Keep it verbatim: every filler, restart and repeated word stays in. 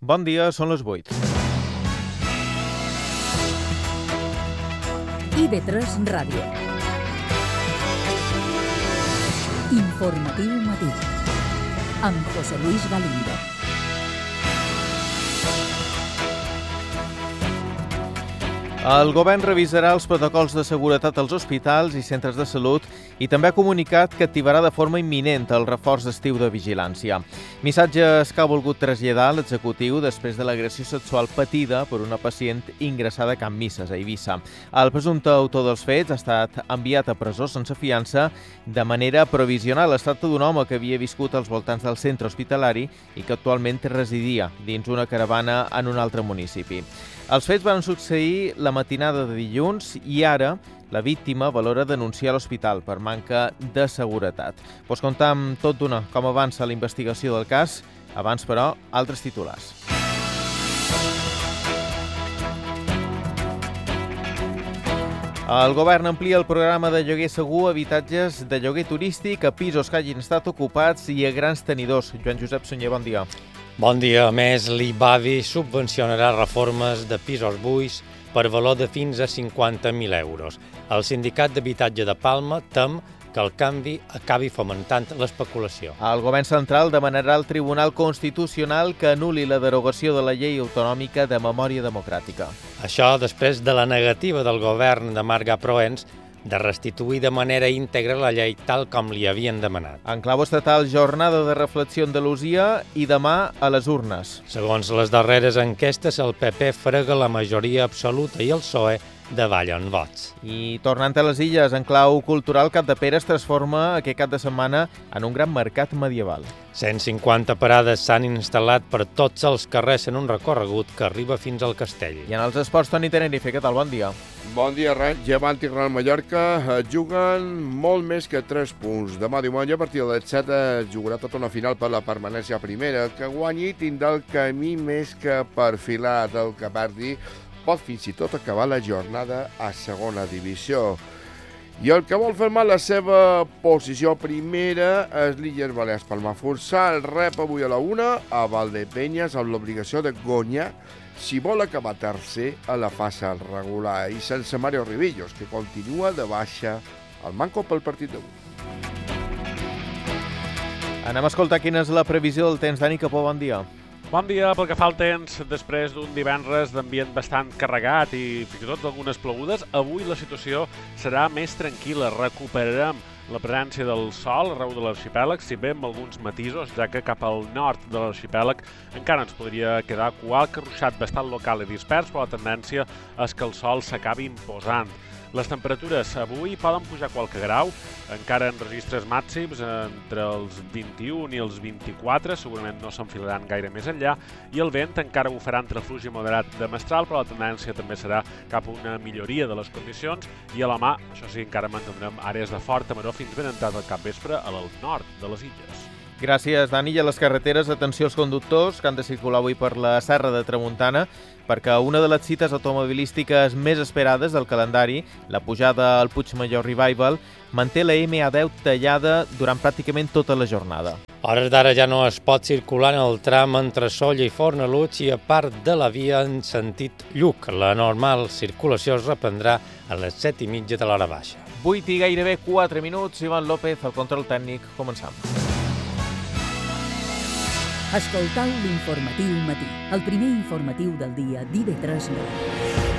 Bon dia, són les vuit. I ve tres Ràdio. Informatiu matí. Amb José Luis Galindo. El govern revisarà els protocols de seguretat als hospitals i centres de salut i també ha comunicat que activarà de forma imminent el reforç d'estiu de vigilància. Missatges que ha volgut traslladar l'executiu després de l'agressió sexual patida per una pacient ingressada a Can Misses, a Eivissa. El presumpte autor dels fets ha estat enviat a presó sense fiança de manera provisional. Es tracta d'un home que havia viscut als voltants del centre hospitalari i que actualment residia dins una caravana en un altre municipi. Els fets van succeir la matinada de dilluns i ara la víctima valora denunciar l'hospital per manca de seguretat. Pots contar amb tot d'una com avança la investigació del cas. Abans, però, altres titulars. El govern amplia el programa de lloguer segur a habitatges de lloguer turístic, a pisos que hagin estat ocupats i a grans tenidors. Joan Josep Sunyer, bon dia. Bon dia. A més, l'I B A V I subvencionarà reformes de pisos buits per valor de fins a cinquanta mil euros. El Sindicat d'Habitatge de Palma tem que el canvi acabi fomentant l'especulació. El govern central demanarà al Tribunal Constitucional que anul·li la derogació de la llei autonòmica de memòria democràtica. Això després de la negativa del govern de Marga Proens de restituir de manera íntegra la llei tal com li havien demanat. En clau estatal, jornada de reflexió a Andalusia i demà a les urnes. Segons les darreres enquestes, el P P frega la majoria absoluta i el P S O E davalla en vots. I tornant a les illes, en clau cultural, Capdepera es transforma aquest cap de setmana en un gran mercat medieval. cent cinquanta parades s'han instal·lat per tots els carrers en un recorregut que arriba fins al castell. I en els esports, Toni Tenerife, què tal? Bon dia. Bon dia, Llevant i Real Mallorca juguen molt més que tres punts. Demà diumenge, a partir de les set, jugarà tota una final per la permanència a primera. Que guanyi tindrà el camí més que perfilat. El que perdi pot fins i tot acabar la jornada a segona divisió. I el que vol fermar la seva posició primera és l'Illes Balears Palma Futsal. Rep avui a la una a Valdepenyes amb l'obligació de guanyar si vol acabar tercer a la fase regular i sense Mario Ribillos, que continua de baixa al manco pel partit d'avui. Anem a escoltar quina és la previsió del temps. Dani Capó, bon dia. Bon dia. Pel que fa al temps, després d'un divendres d'ambient bastant carregat i fins i tot d'algunes plogudes, avui la situació serà més tranquil·la. Recuperarem la presència del sol arreu de l'arxipèlag, si bé amb alguns matisos, ja que cap al nord de l'arxipèlag encara ens podria quedar qualque ruixat bastant local i dispers, però la tendència és que el sol s'acabi imposant. Les temperatures avui poden pujar qualque grau, encara en registres màxims entre els vint-i-un i els vint-i-quatre, segurament no s'enfilaran gaire més enllà, i el vent encara bufarà entre fluix i moderat de mestral, però la tendència també serà cap a una milloria de les condicions, i a la mà, això sí, encara mantindrem àrees de forta maror fins ben entrat al capvespre al nord de les illes. Gràcies, Dani. I a les carreteres, atenció als conductors que han de circular avui per la Serra de Tramuntana, perquè una de les cites automobilístiques més esperades del calendari, la pujada al Puigmajor Revival, manté la ema deu tallada durant pràcticament tota la jornada. A hores d'ara ja no es pot circular en el tram entre Sóller i Fornalutx i a part de la via en sentit Lluc. La normal circulació es reprendrà a les set i mitja de l'hora baixa. vuit i gairebé quatre minuts. Ivan López, el control tècnic. Començam. Escoltau l'informatiu matí, el primer informatiu del dia d'I V tres Ràdio.